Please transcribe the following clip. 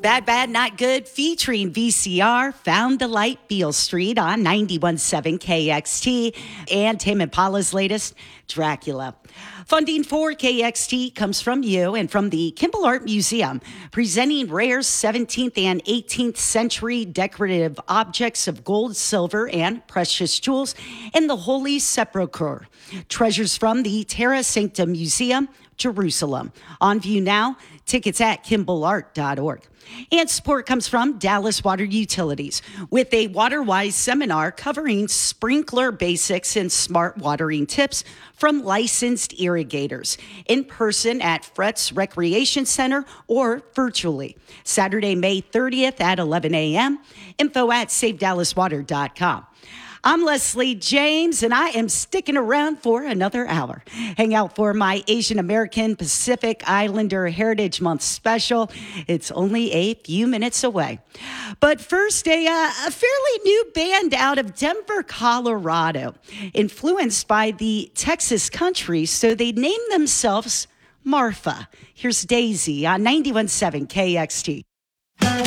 Bad, Bad, Not Good, featuring VCR, Found the Light, Beale Street on 91.7 KXT, and Tame Impala's latest, Dracula. Funding for KXT comes from you and from the Kimball Art Museum, presenting rare 17th and 18th century decorative objects of gold, silver, and precious jewels in the Holy Sepulchre. Treasures from the Terra Sancta Museum, Jerusalem. On view now, tickets at kimballart.org. And support comes from Dallas Water Utilities with a WaterWise seminar covering sprinkler basics and smart watering tips from licensed irrigators in person at Fretz Recreation Center or virtually. Saturday, May 30th at 11 a.m. Info at SaveDallasWater.com. I'm Leslie James, and I am sticking around for another hour. Hang out for my Asian American Pacific Islander Heritage Month special. It's only a few minutes away. But first, a fairly new band out of Denver, Colorado, influenced by the Texas country, so they named themselves Marfa. Here's Daisy on 91.7 KXT.